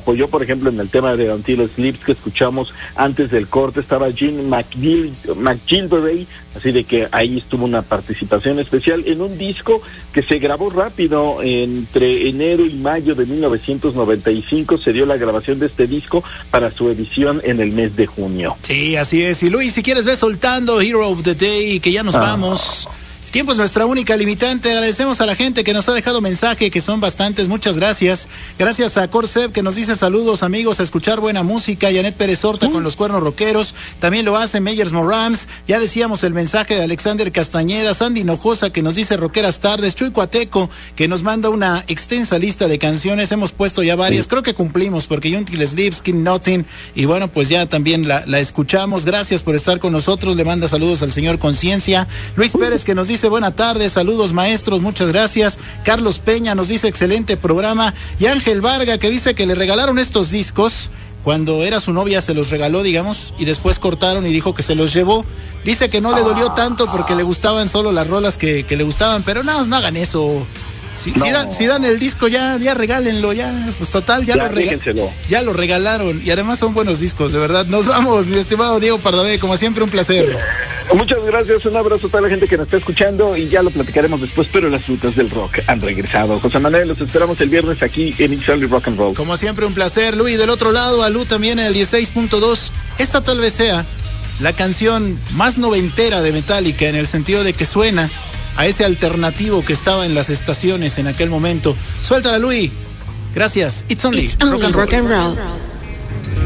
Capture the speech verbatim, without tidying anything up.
apoyó, por ejemplo, en el tema de Until Sleeps que escuchamos antes del corte, estaba Gene McGill, McGillivray, así de que ahí estuvo una participación especial en un disco que se grabó rápido. Entre enero y mayo de mil novecientos noventa y cinco se dio la grabación de este disco para su edición en el mes de junio. Sí, así es. Y Luis, si quieres, ve soltando Hero of the Day, que ya nos ah. vamos. Tiempo es nuestra única limitante. Agradecemos a la gente que nos ha dejado mensaje, que son bastantes. Muchas gracias. Gracias a Corsev, que nos dice saludos, amigos, a escuchar buena música. Janet Pérez Horta, mm. con los cuernos rockeros. También lo hace Meyers Morams. Ya decíamos el mensaje de Alexander Castañeda. Sandy Hinojosa, que nos dice rockeras tardes. Chuy Cuateco, que nos manda una extensa lista de canciones. Hemos puesto ya varias. Sí. Creo que cumplimos, porque Until Sleeps, Skin Nothing. Y bueno, pues ya también la, la escuchamos. Gracias por estar con nosotros. Le manda saludos al señor Conciencia. Luis Pérez, que nos dice Dice buena tarde, saludos maestros, muchas gracias. Carlos Peña nos dice excelente programa. Y Ángel Varga, que dice que le regalaron estos discos cuando era su novia, se los regaló, digamos, y después cortaron y dijo que se los llevó. Dice que no le dolió tanto porque le gustaban solo las rolas que, que le gustaban, pero no, no hagan eso. Si, no. si, dan, si dan el disco, ya, ya regálenlo, ya, pues total, ya, ya, lo rega- ya lo regalaron. Y además son buenos discos, de verdad. Nos vamos, mi estimado Diego Pardavé, como siempre, un placer. Muchas gracias, un abrazo a toda la gente que nos está escuchando y ya lo platicaremos después, pero las frutas del rock han regresado. José Manuel, los esperamos el viernes aquí en It's Only Rock and Roll. Como siempre, un placer. Luis, del otro lado, a Lu también en el dieciséis punto dos. Esta tal vez sea la canción más noventera de Metallica, en el sentido de que suena a ese alternativo que estaba en las estaciones en aquel momento. Suéltala, Luis. Gracias. It's Only, It's only rock and roll. Rock and roll.